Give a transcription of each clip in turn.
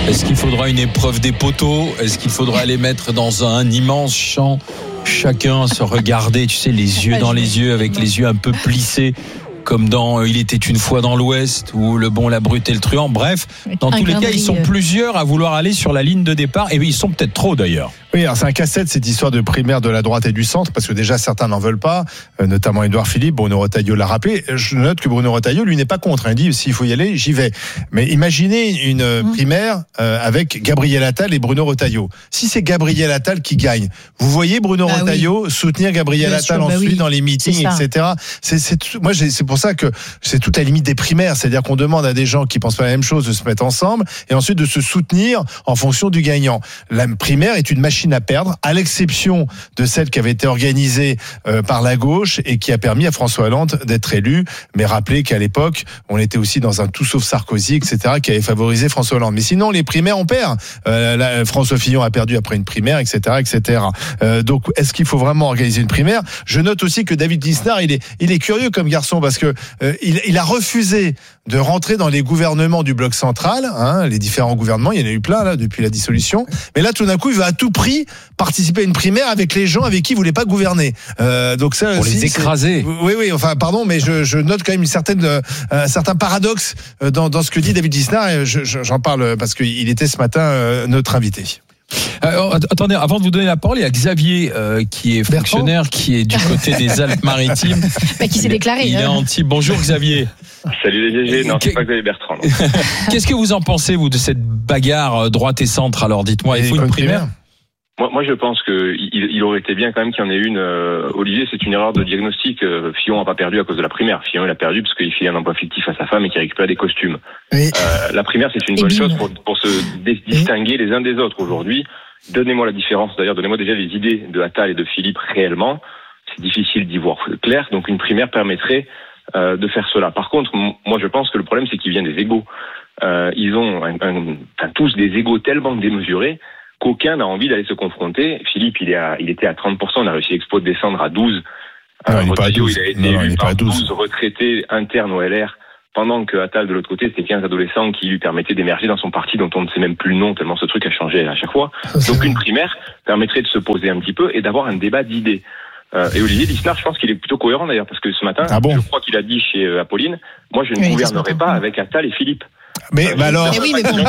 Est-ce qu'il faudra une épreuve des poteaux ? Est-ce qu'il faudra les mettre dans un immense champ ? Chacun se regarder, tu sais, les yeux dans les yeux, avec les yeux un peu plissés, comme dans Il était une fois dans l'Ouest, ou Le Bon, la Brute et le Truand. Bref, dans tous les cas, ils sont plusieurs à vouloir aller sur la ligne de départ, et ils sont peut-être trop d'ailleurs. Oui, alors c'est un casse-tête cette histoire de primaire de la droite et du centre, parce que déjà certains n'en veulent pas, notamment Édouard Philippe. Bruno Retailleau l'a rappelé. Je note que Bruno Retailleau, lui, n'est pas contre. Il dit s'il faut y aller, j'y vais. Mais imaginez une primaire avec Gabriel Attal et Bruno Retailleau. Si c'est Gabriel Attal qui gagne, vous voyez Bruno Retailleau soutenir Gabriel Attal ensuite dans les meetings, etc. Moi, c'est pour ça que c'est toute la limite des primaires, c'est-à-dire qu'on demande à des gens qui pensent pas la même chose de se mettre ensemble et ensuite de se soutenir en fonction du gagnant. La primaire est une machine à perdre, à l'exception de celle qui avait été organisée par la gauche et qui a permis à François Hollande d'être élu. Mais rappelez qu'à l'époque, on était aussi dans un tout sauf Sarkozy, etc., qui avait favorisé François Hollande. Mais sinon, les primaires, on perd. François Fillon a perdu après une primaire, etc., etc. Donc, est-ce qu'il faut vraiment organiser une primaire ? Je note aussi que David Lisnard, il est curieux comme garçon parce que il a refusé de rentrer dans les gouvernements du bloc central, les différents gouvernements, il y en a eu plein là depuis la dissolution. Mais là, tout d'un coup, il veut à tout prix participer à une primaire avec les gens avec qui il voulait pas gouverner. Donc ça, pour les écraser. Oui. Enfin, pardon, mais je note quand même un certain paradoxe dans ce que dit David Lisnard. Et j'en parle parce qu'il était ce matin notre invité. Attendez, avant de vous donner la parole, il y a Xavier qui est fonctionnaire, qui est du côté des Alpes-Maritimes. Qui s'est déclaré. Il est anti. Bonjour Xavier. Salut les GG, non, c'est pas Xavier Bertrand. Qu'est-ce que vous en pensez, vous, de cette bagarre droite et centre ? Alors dites-moi, il faut une primaire ? Moi, je pense qu'il aurait été bien quand même qu'il y en ait une. Olivier, c'est une erreur de diagnostic. Fillon n'a pas perdu à cause de la primaire. Fillon, il a perdu parce qu'il filait un emploi fictif à sa femme et qu'il récupérait des costumes. Oui. La primaire, c'est une bonne chose pour se distinguer les uns des autres aujourd'hui. Donnez-moi la différence. D'ailleurs, donnez-moi déjà les idées de Attal et de Philippe réellement. C'est difficile d'y voir clair. Donc, une primaire permettrait de faire cela. Par contre, moi, je pense que le problème, c'est qu'il vient des égos. Ils ont tous des égos tellement démesurés qu'aucun n'a envie d'aller se confronter. Philippe, il était à 30%, on a réussi l'exploit de descendre à 12%. Retailleau, il a été élu par 12 retraités internes au LR, pendant que Attal, de l'autre côté, c'était 15 adolescents qui lui permettaient d'émerger dans son parti dont on ne sait même plus le nom, tellement ce truc a changé à chaque fois. Donc une primaire permettrait de se poser un petit peu et d'avoir un débat d'idées. Et Olivier Lisnard, je pense qu'il est plutôt cohérent d'ailleurs, parce que ce matin, je crois qu'il a dit chez Apolline, moi je ne gouvernerai pas avec Attal et Philippe. Mais alors. Mais oui, mais bon.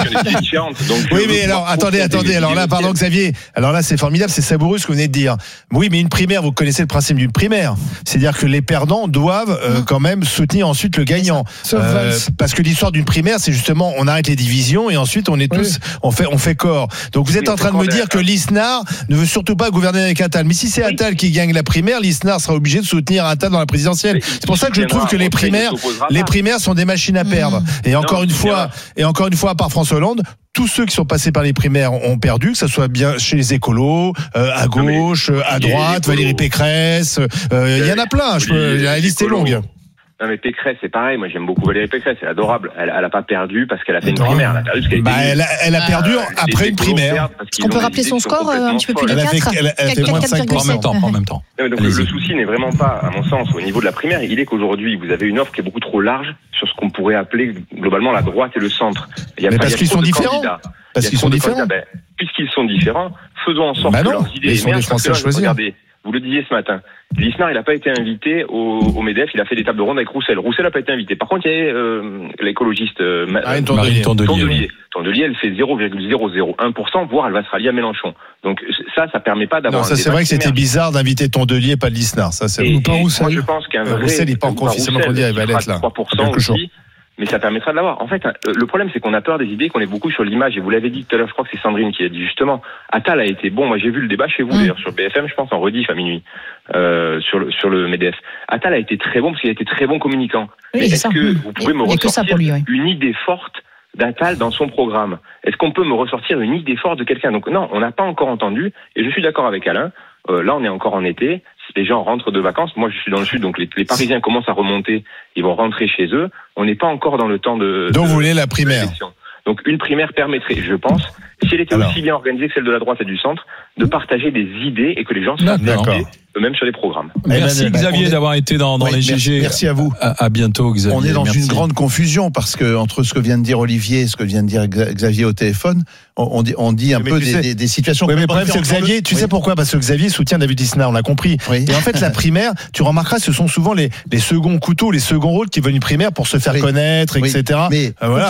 Oui, mais alors attendez. Alors là, pardon Xavier. Alors là, c'est formidable, c'est savoureux ce que vous venez de dire. Oui, mais une primaire, vous connaissez le principe d'une primaire, c'est-à-dire que les perdants doivent quand même soutenir ensuite le gagnant. Parce que l'histoire d'une primaire, c'est justement on arrête les divisions et ensuite on est tous, on fait corps. Donc vous êtes en train de me dire que Lisnard ne veut surtout pas gouverner avec Attal. Mais si c'est Attal qui gagne la primaire, Lisnard sera obligé de soutenir Attal dans la présidentielle. C'est pour ça que je trouve que les primaires sont des machines à perdre. Et encore une fois, à part François Hollande, tous ceux qui sont passés par les primaires ont perdu, que ça soit bien chez les écolos, à gauche, à droite, Valérie Pécresse, il y en a plein, la liste est longue. Non mais Pécresse, c'est pareil, moi j'aime beaucoup Valérie Pécresse, c'est adorable. Elle a pas perdu parce qu'elle a fait une primaire, elle a perdu parce qu'elle elle a perdu après une primaire. Est-ce qu'on peut rappeler son score un petit peu plus de 4 ? Elle a fait moins de 5 en même temps. Non, donc le souci n'est vraiment pas, à mon sens, au niveau de la primaire, il est qu'aujourd'hui, vous avez une offre qui est beaucoup trop large sur ce qu'on pourrait appeler globalement la droite et le centre. Mais parce qu'ils sont différents. Parce qu'ils sont différents. Puisqu'ils sont différents, faisons en sorte que leurs idées émergent. Regardez, vous le disiez ce matin, Lisnard, il n'a pas été invité au MEDEF, il a fait des tables rondes avec Roussel. Roussel n'a pas été invité. Par contre, il y a l'écologiste Marine Tondelier. Tondelier, elle fait 0,001%, voire elle va se rallier à Mélenchon. Donc ça permet pas d'avoir. Non, ça c'est vrai que c'était bizarre d'inviter Tondelier, pas de Lisnard. Ça c'est. Pas Roussel. Moi, je pense qu'un vrai. Roussel n'est pas encore officiellement candidat, il va l'être là. 3% aussi. Mais ça permettra de l'avoir. En fait, le problème, c'est qu'on a peur des idées, qu'on est beaucoup sur l'image. Et vous l'avez dit tout à l'heure, je crois que c'est Sandrine qui l'a dit justement. Attal a été bon. Moi, j'ai vu le débat chez vous, d'ailleurs, sur BFM, je pense, en rediff à minuit, sur le MEDEF. Attal a été très bon parce qu'il a été très bon communicant. Oui, mais est-ce que vous pouvez me ressortir une idée forte d'Attal dans son programme? Est-ce qu'on peut me ressortir une idée forte de quelqu'un? Donc non, on n'a pas encore entendu. Et je suis d'accord avec Alain. Là, on est encore en été. Si les gens rentrent de vacances, moi je suis dans le sud, donc les Parisiens commencent à remonter, ils vont rentrer chez eux. On n'est pas encore dans le temps de. Donc vous voulez la primaire. Donc une primaire permettrait, je pense, si elle était aussi bien organisée que celle de la droite et du centre, de partager des idées et que les gens soient motivés eux-mêmes sur les programmes. Merci Xavier d'avoir été dans les GG. Merci à vous. À bientôt Xavier. On est dans une grande confusion parce que entre ce que vient de dire Olivier et ce que vient de dire Xavier au téléphone, on dit un peu des situations. Oui, mais le problème c'est que Xavier, tu sais pourquoi ? Parce que Xavier soutient David Lisnard, on l'a compris. Oui. Et en fait, la primaire, tu remarqueras, ce sont souvent les seconds couteaux, les seconds rôles qui veulent une primaire pour se faire connaître, etc. Mais voilà.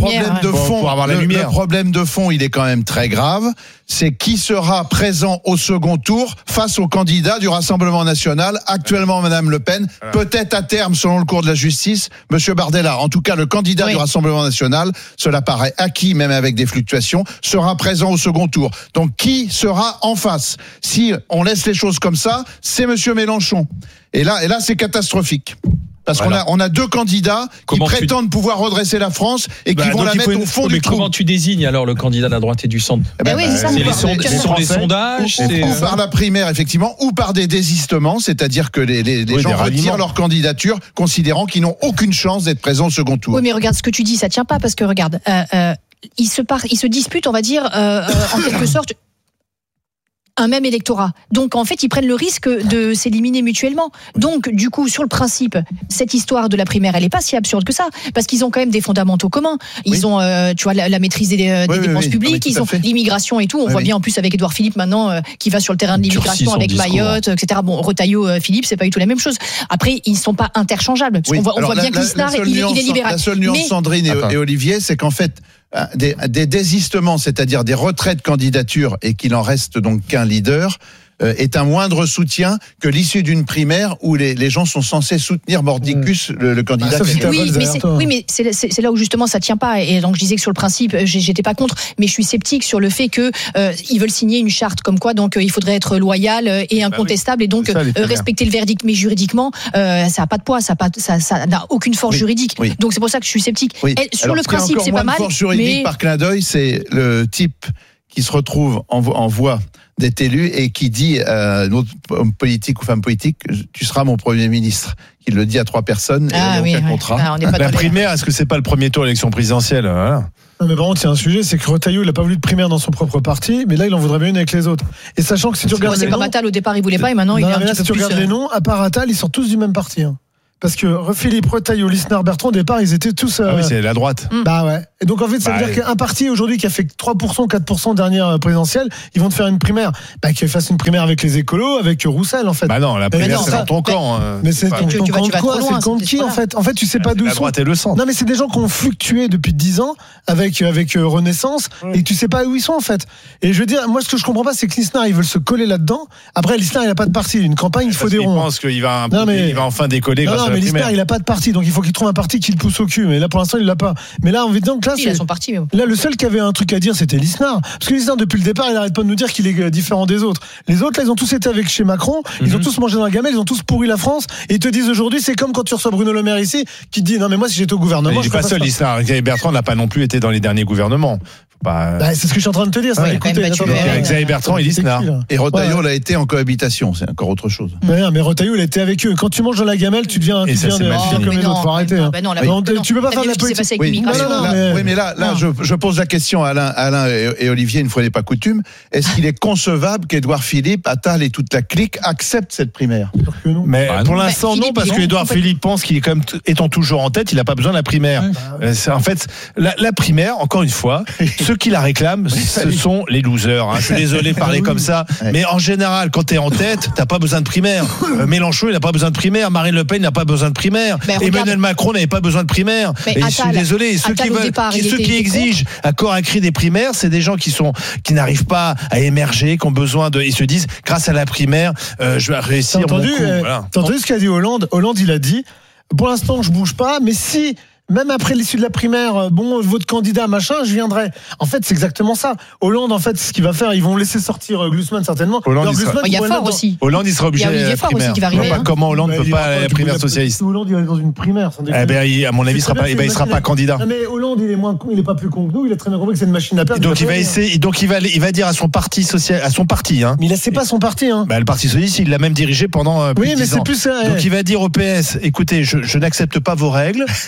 Le problème de fond, il est quand même très grave. C'est qui sera présent au second tour face au candidat du Rassemblement national, actuellement Madame Le Pen, peut-être à terme, selon le cours de la justice, Monsieur Bardella. En tout cas, le candidat du Rassemblement national, cela paraît acquis, même avec des fluctuations, sera présent au second tour. Donc, qui sera en face ? Si on laisse les choses comme ça, c'est Monsieur Mélenchon. Et là, c'est catastrophique. Parce qu'on a deux candidats qui prétendent pouvoir redresser la France et qui vont la mettre au fond du trou. Comment tu désignes alors le candidat de la droite et du centre ? Ce sont les sondages, ou par la primaire effectivement, ou par des désistements, c'est-à-dire que les gens retirent leur candidature, considérant qu'ils n'ont aucune chance d'être présents au second tour. Oui, mais regarde ce que tu dis, ça tient pas parce que regarde, ils se disputent, on va dire, en quelque sorte, un même électorat. Donc, en fait, ils prennent le risque de s'éliminer mutuellement. Donc, du coup, sur le principe, cette histoire de la primaire, elle est pas si absurde que ça. Parce qu'ils ont quand même des fondamentaux communs. Ils ont, tu vois, la maîtrise des dépenses publiques. Ils ont l'immigration et tout. On voit bien, en plus, avec Édouard Philippe, maintenant, qui va sur le terrain de l'immigration avec Mayotte, etc. Bon, Retailleau, Philippe, c'est pas du tout la même chose. Après, ils sont pas interchangeables. Parce qu'on voit bien que Lisnard, il est libéral. La seule nuance, Sandrine et Olivier, c'est qu'en fait, des désistements, c'est-à-dire des retraits de candidature et qu'il en reste donc qu'un leader, est un moindre soutien que l'issue d'une primaire où les gens sont censés soutenir mordicus le candidat. Mais c'est là où justement ça tient pas. Et donc je disais que sur le principe, j'étais pas contre, mais je suis sceptique sur le fait que ils veulent signer une charte comme quoi donc il faudrait être loyal et incontestable et donc respecter le verdict. Mais juridiquement, ça a pas de poids, ça n'a aucune force juridique. Donc c'est pour ça que je suis sceptique. Sur le principe, c'est pas mal. Force juridique par clin d'œil, c'est le type qui se retrouve en voie d'être élu et qui dit à un autre homme politique ou femme politique, tu seras mon Premier ministre. Il le dit à 3 personnes et il n'y a aucun contrat. La primaire, est-ce que c'est pas le premier tour de l'élection présidentielle ? Voilà. Non, mais par contre, il y a un sujet, c'est que Retailleau, il n'a pas voulu de primaire dans son propre parti, mais là, il en voudrait bien une avec les autres. Et sachant que si tu regardes les noms... C'est comme Attal, au départ, il voulait pas, et maintenant, il est un petit peu plus... Si tu regardes les noms, à part Attal, ils sont tous du même parti. Parce que Philippe, Retailleau, Lisnard, Bertrand, au départ, ils étaient tous... Ah oui, c'est la droite. Bah ouais. Et donc, en fait, ça veut dire qu'un parti, aujourd'hui, qui a fait 3%, 4% dernière présidentielle, ils vont te faire une primaire. Bah, qu'ils fassent une primaire avec les écolos, avec Roussel, en fait. Bah non, la primaire, c'est dans ton camp. Mais c'est ton camp de quoi ? C'est le camp de qui, en fait ? En fait, tu sais pas d'où la droite et le centre. Non, mais c'est des gens qui ont fluctué depuis 10 ans avec Renaissance, et tu sais pas où ils sont, en fait. Et je veux dire, moi, ce que je comprends pas, c'est que Lisnard, ils veulent se coller là-dedans. Après, Lisnard, il a pas de parti. Une campagne, il faut des ronds. Je pense qu'il va enfin décoller grâce à la primaire. Lisnard, il a pas de parti, donc il faut qu'il trouve un parti qui le pousse au cul. Mais là, pour l'instant, il l'a pas. Mais là, on veut donc là, il a son parti. Mais... Là, le seul qui avait un truc à dire, c'était Lisnard. Parce que Lisnard, depuis le départ, il arrête pas de nous dire qu'il est différent des autres. Les autres, là, ils ont tous été avec chez Macron. Ils ont tous mangé dans la gamelle. Ils ont tous pourri la France. Et ils te disent aujourd'hui, c'est comme quand tu reçois Bruno Le Maire ici, qui te dit non mais moi, si j'étais au gouvernement, je suis pas seul. Lisnard, Bertrand n'a pas non plus été dans les derniers gouvernements. C'est ce que je suis en train de te dire. Xavier Bertrand et Lisnard. Et Retailleau l'a été en cohabitation, c'est encore autre chose. Mais Retailleau, il a été avec eux. Quand tu manges dans la gamelle, tu deviens comme les autres. Faut arrêter. Tu peux pas faire de la politique. Oui, mais là, je pose la question à Alain et Olivier, une fois n'est pas coutume. Est-ce qu'il est concevable qu'Édouard Philippe, Attal et toute la clique acceptent cette primaire ? Mais pour l'instant, non, parce qu'Édouard Philippe pense qu'il est quand même, étant toujours en tête, il n'a pas besoin de la primaire. En fait, la primaire, encore une fois, ceux qui la réclament, ce sont les losers. Je suis désolé de parler comme ça, mais en général, quand t'es en tête, t'as pas besoin de primaire. Mélenchon, il n'a pas besoin de primaire. Marine Le Pen n'a pas besoin de primaire. Emmanuel Macron n'avait pas besoin de primaire. Et je suis désolé. Ceux qui exigent à corps à cri des primaires, c'est des gens qui n'arrivent pas à émerger, qui ont besoin de. Ils se disent, grâce à la primaire, je vais réussir. T'as entendu ce qu'a dit Hollande ? Hollande, il a dit, pour l'instant, je bouge pas, mais si. Même après l'issue de la primaire, votre candidat, machin, je viendrai. En fait, c'est exactement ça. Hollande, en fait, ce qu'il va faire, ils vont laisser sortir Glucksmann, certainement. Il y a Faure aussi. Hollande, il sera obligé d'aller à la primaire. Qui va arriver, comment Hollande ne peut pas aller à la primaire socialiste. Hollande, il va aller dans une primaire. À mon avis, il sera pas candidat. Non, mais Hollande, il est moins con, il est pas plus con que nous, il a très bien compris que c'est une machine à perdre. Donc, il va dire à son parti social, à son parti, hein. Mais il laisse pas son parti, hein. Le parti socialiste, il l'a même dirigé pendant plus de 10 ans. C'est plus ça. Donc, il va dire au PS, écoutez, je n'accepte pas vos règles.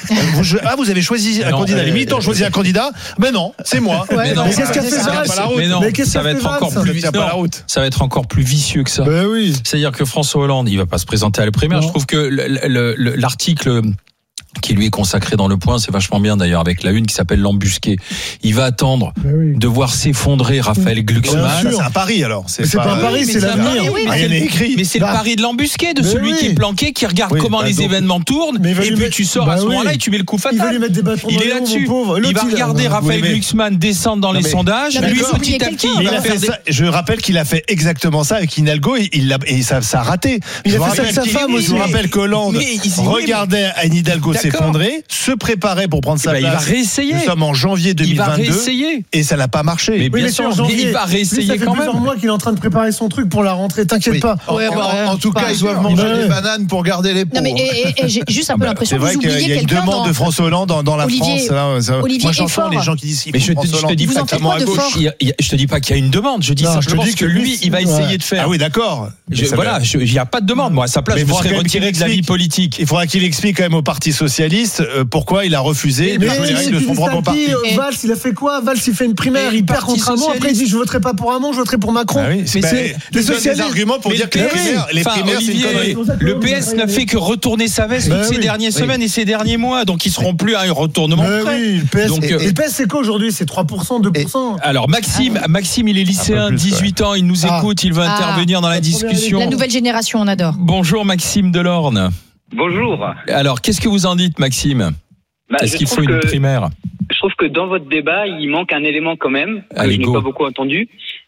vous avez choisi un candidat. Les militants ont choisi un candidat. Mais non, c'est moi. Ouais, non, mais qu'est-ce qu'a fait Valls? Mais non, Mais qu'est-ce ça va qu'a être fait encore Valls? plus Ça tient pas la route. Ça va être encore plus vicieux que ça. Ben oui. C'est-à-dire que François Hollande, il va pas se présenter à la primaire. Non. Je trouve que l'article qui lui est consacré dans Le Point, c'est vachement bien d'ailleurs, avec la une qui s'appelle l'embusqué. Il va attendre de voir s'effondrer Raphaël Glucksmann. Ça, c'est un pari alors. C'est pas un pari, c'est l'avenir. Rien n'est écrit. Mais c'est le pari de l'embusqué, de Mais celui oui. qui est planqué, qui regarde comment les événements tournent, Mais il va et lui puis mettre- tu sors à ce moment-là et tu mets le coup Il va lui fatal. mettre des bâtons Il dans est les roues, là-dessus. mon pauvre. Il va L'autre, regarder Raphaël mais- Glucksmann descendre dans les mais- sondages. Non, mais Lui, vous oubliez petit à petit, quelqu'un, il Il va a faire fait des... ça, je rappelle qu'il a fait exactement ça avec Hidalgo et ça a raté. Il Je a vous fait ça avec rappelle sa femme aussi. Je vous rappelle qu'Hollande regardait Anne Hidalgo D'accord. s'effondrer, se préparait pour prendre sa il va place. réessayer. Nous sommes en janvier Il va 2022 réessayer. et ça n'a pas marché. Mais Oui, bien mais sûr, c'est en mais janvier. il va Lui, ça réessayer fait quand plusieurs même. mois qu'il est en train de préparer son truc pour la rentrée. T'inquiète Oui. pas. En tout cas, ils doivent manger des bananes pour garder les Non, mais pots. j'ai juste un peu C'est l'impression que vrai vous qu'il oubliez y a une quelqu'un demande dans... de François Hollande dans la Olivier- France. Olivier Moi, j'entends Effort. les gens qui disent qu'il Mais faut je te François Hollande. dis Vous pas en faites tellement quoi à de gauche. fort Je te dis pas qu'il y a une demande. Je dis Non, je te simplement dis ce que que lui, lui, il va ouais. essayer de faire. Ah oui, d'accord. Mais ça Voilà, va- il n'y a pas de demande. Moi, à sa place, Mais je me il serais faudra quand retiré même de la qu'il vie explique. politique. Il faudra qu'il explique quand même au Parti socialiste pourquoi il a refusé de Mais jouer les règles de tu son dis propre ça parti. qui, Valls, il a fait quoi? Valls, il fait une primaire, Et il perd Parti contre Hamon. Après, il dit je voterai pas pour Hamon, je voterai pour Macron. Ah oui, Mais bah, c'est tu les donnes des socialistes. arguments pour Mais dire que le les PS, primaires, c'est une Olivier, connerie. le PS n'a fait que retourner sa veste Bah toutes ces oui. dernières semaines et ces derniers mois, donc ils seront plus à un retournement Mais près. oui, le PS, Donc, et le PS, c'est quoi aujourd'hui? C'est 3%, 2%. Alors Maxime, il est lycéen, Un peu plus, 18 ans, il nous Ah. écoute, il veut Ah. intervenir dans la discussion. La nouvelle génération, on adore. Bonjour Maxime Delorne. Bonjour. Alors qu'est-ce que vous en dites Maxime? Est-ce qu'il faut une primaire? Je trouve que dans votre débat, il manque un élément quand même, que Allez, je n'ai go. pas beaucoup entendu.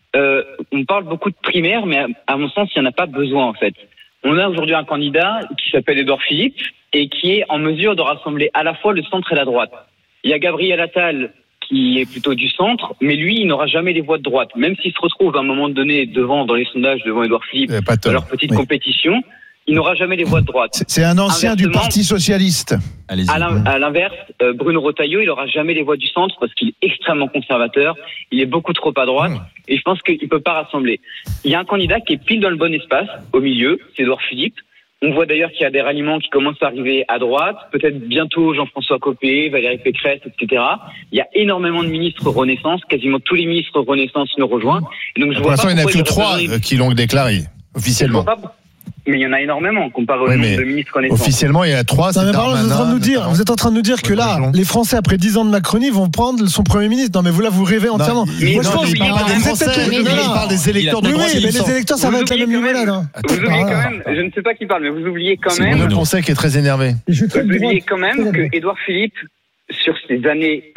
On parle beaucoup de primaire, mais à mon sens, il n'y en a pas besoin en fait. On a aujourd'hui un candidat qui s'appelle Édouard Philippe et qui est en mesure de rassembler à la fois le centre et la droite. Il y a Gabriel Attal qui est plutôt du centre, mais lui, il n'aura jamais les voix de droite. Même s'il se retrouve à un moment donné devant, dans les sondages, devant Édouard Philippe, Pas dans tort. leur petite Oui. compétition, il n'aura jamais les voix de droite. C'est un ancien du Inversement, Parti socialiste. Allez-y. À l'inverse, Bruno Retailleau, il aura jamais les voix du centre parce qu'il est extrêmement conservateur, il est beaucoup trop à droite, et je pense qu'il peut pas rassembler. Il y a un candidat qui est pile dans le bon espace, au milieu, c'est Édouard Philippe. On voit d'ailleurs qu'il y a des ralliements qui commencent à arriver à droite, peut-être bientôt Jean-François Copé, Valérie Pécresse, etc. Il y a énormément de ministres Renaissance, quasiment tous les ministres Renaissance nous rejoignent. Et donc je Pour vois l'instant, pas il n'y en a pourquoi que 3 aurait besoin qui l'ont déclaré de- officiellement. je vois pas- Mais il y en a énormément comparé au Oui, nombre mais de ministres Renaissance. Officiellement, il y en a 3. Non, mais par contre, vous êtes en train de nous dire que là, les Français, après 10 ans de Macronie, vont prendre son Premier ministre. Non, mais vous, là, vous rêvez entièrement. Mais Moi, je non, pense mais que- il parle des Vous êtes Français, peut-être- mais il non, non. parle des électeurs de Oui, droite. oui, il mais me les semble. électeurs, ça Vous va être la oubliez même quand niveau là. même- là. Vous oubliez quand même, je ne sais pas qui parle, mais vous oubliez quand C'est même, Bruno Bruno. Poncet qui est très énervé. Je suis très vous de oubliez droite. quand même que Édouard Philippe, sur ses années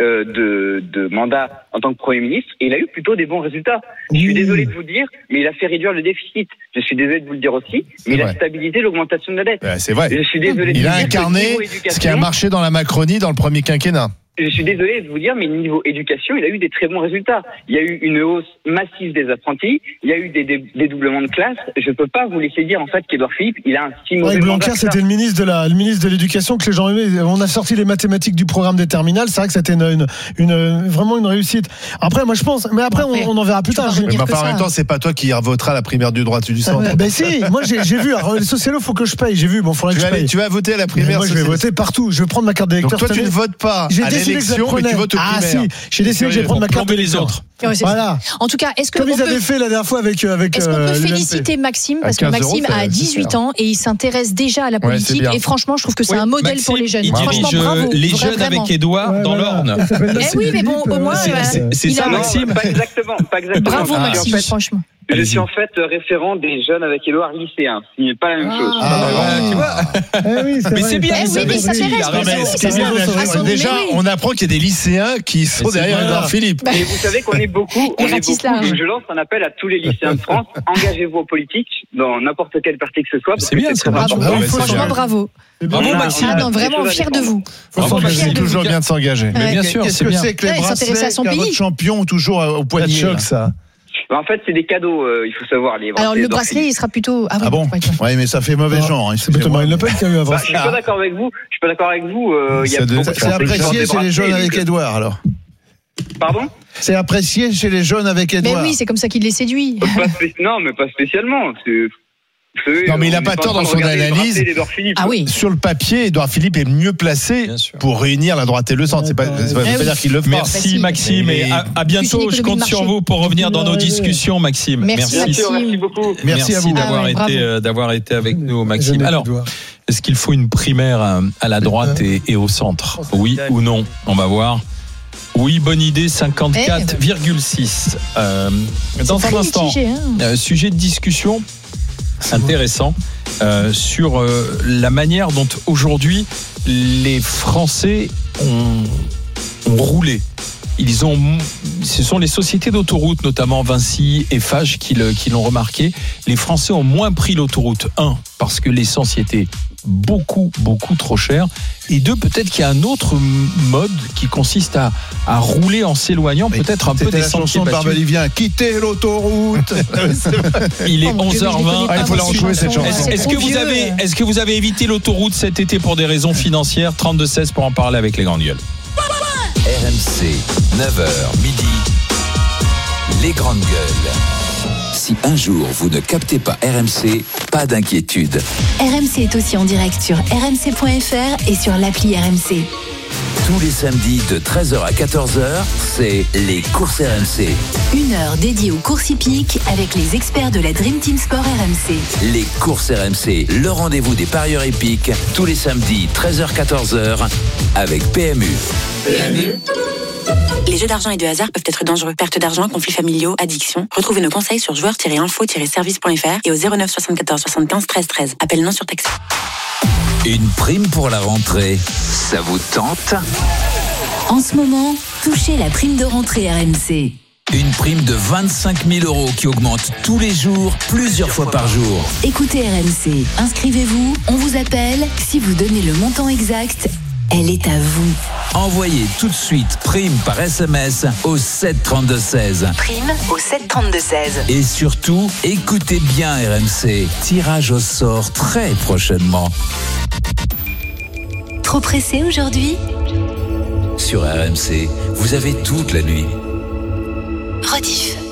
de mandat en tant que Premier ministre, il a eu plutôt des bons résultats. Je suis Oui. désolé de vous le dire, mais il a fait réduire le déficit. Je suis désolé de vous le dire aussi, mais il a vrai. stabilisé l'augmentation de la dette. C'est vrai. Je suis désolé de Il vous a dire que incarné niveau ce qui a éducation- marché dans la Macronie dans le premier quinquennat. Je suis désolé de vous dire, mais niveau éducation, il a eu des très bons résultats. Il y a eu une hausse massive des apprentis, il y a eu des dédoublements de classes. Je peux pas vous laisser dire en fait qu'Édouard Philippe, il a un si mauvais Ouais, Blanquer, mandat que ça. c'était le ministre de l'éducation que les gens aimaient. On a sorti les mathématiques du programme des terminales. C'est vrai que c'était vraiment une réussite. Après, moi, je pense, mais après, on en verra plus tard. tu vas Mais dire que en ça. même temps, c'est pas toi qui voteras la primaire du droite ou du centre. Ben si, moi j'ai vu. Alors, les socialos, faut que je paye. J'ai vu. Bon, faudrait que je paye. Tu vas voter à la Mais primaire. moi, je vais socialiste. voter partout. Je vais prendre ma carte d'électeur. Donc toi, cette tu ne année. votes pas J'ai à décidé que je l'élection, mais prenais. tu votes aux Ah primaires. si, j'ai décidé que je vais prendre ma carte Plomber les d'électeur. autres. Ouais, c'est Voilà. ça. En tout cas, est-ce Comme ils qu'on avaient peut... fait la dernière fois avec Est-ce qu'on peut l'UMP. féliciter Maxime parce que 15 Maxime €, a c'est 18 super. ans et il s'intéresse déjà à la Ouais, c'est politique bien. et franchement je trouve que c'est Oui, un modèle Maxime, pour les jeunes. il Franchement dirige bravo. les Vraiment. jeunes avec Édouard dans l'Orne. Eh oui, mais bon, au moins, C'est il ça, a- Maxime. Pas exactement, pas exactement. Bravo Je suis en Maxime, fait- franchement. Je suis en fait référent des jeunes avec Édouard lycéen, ce qui n'est pas la même chose. Tu vois. Mais c'est bien, Eh il oui, savait mais ça ce qu'il s'intéresse, avait. mais Mais ça, ce qui est bien, Ah, son- déjà, mais oui. on apprend qu'il y a des lycéens qui sont Mais c'est derrière vrai. Édouard Philippe. Et vous savez qu'on est beaucoup, Il ratisse donc large. je lance un appel à tous les lycéens de France, engagez-vous en politique, dans n'importe quel parti que ce soit. parce C'est que bien, très c'est Bravo, Ah oui, c'est franchement bien. bravo. Bravo On a- Maxime. Ah non, des vraiment choses à fier de défendre. vous. Bravo, Fier C'est de toujours vous. bien de s'engager. Ouais. Bien sûr, Qu'est-ce c'est que bien. c'est que les Ouais, il s'intéresse bracelets à son qu'a pays. votre champion toujours au Pas de poignet choc, là. ça. En fait, c'est des cadeaux, il faut savoir. Les Alors le d'Édouard bracelet, il sera plutôt. Ah bon Oui, mais ça fait mauvais Non, genre. C'est plutôt Marine Le Pen qui a eu avant. Bah, je suis pas d'accord avec vous. Je suis pas d'accord avec vous. Il y a Ça doit- beaucoup de c'est C'est Français qui portent apprécié des chez les jeunes bracelets, avec donc, Édouard alors. Pardon C'est apprécié chez les jeunes avec Mais Édouard. oui, c'est comme ça qu'il les séduit. Non, mais pas spécialement. Non, mais il n'a pas tort dans son analyse. Ah oui. Sur le papier, Édouard Philippe est mieux placé pour réunir la droite et le centre. C'est pas dire qu'il le fera. Merci Maxime et à bientôt. Je compte sur vous pour revenir dans nos discussions, Maxime. Merci beaucoup. Merci à vous d'avoir été avec nous, Maxime. Alors, est-ce qu'il faut une primaire à la droite et au centre? Oui ou non? On va voir. Oui, bonne idée, 54,6. Dans un instant, sujet de discussion intéressant sur la manière dont aujourd'hui les Français ont roulé. Ce sont les sociétés d'autoroutes, notamment Vinci et Fage, qui l'ont remarqué. Les Français ont moins pris l'autoroute. 1, parce que l'essence y était beaucoup trop cher. Et 2, peut-être qu'il y a un autre mode qui consiste à rouler en s'éloignant peut-être un peu des sentiers battus. Barbelivien, quittez l'autoroute. Il est 11h20. Il faut la retrouver cette chanson. Est-ce que vous avez évité l'autoroute cet été pour des raisons financières? 32-16 pour en parler avec les grandes gueules. RMC, 9h midi, les grandes gueules. Si un jour vous ne captez pas RMC, pas d'inquiétude. RMC est aussi en direct sur rmc.fr et sur l'appli RMC. Tous les samedis de 13h à 14h, c'est les courses RMC. 1 heure dédiée aux courses hippiques avec les experts de la Dream Team Sport RMC. Les courses RMC, le rendez-vous des parieurs hippiques, tous les samedis 13h-14h avec PMU. Les jeux d'argent et de hasard peuvent être dangereux. Perte d'argent, conflits familiaux, addiction. Retrouvez nos conseils sur joueurs-info-service.fr et au 09 74 75 13 13. Appel non surtaxé. Une prime pour la rentrée, ça vous tente? En ce moment, touchez la prime de rentrée RMC. Une prime de 25 000 € qui augmente tous les jours, plusieurs fois par jour. Écoutez RMC, inscrivez-vous, on vous appelle. Si vous donnez le montant exact, elle est à vous. Envoyez tout de suite prime par SMS au 7 32 16. Prime au 7 32 16. Et surtout, écoutez bien RMC. Tirage au sort très prochainement. Trop pressé aujourd'hui? Sur RMC, vous avez toute la nuit. Rediff.